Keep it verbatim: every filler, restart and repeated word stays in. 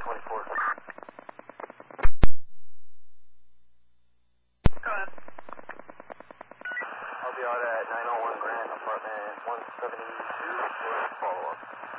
twenty-four. Go ahead. I'll be out at nine oh one Grand, apartment one seventy-two for follow-up.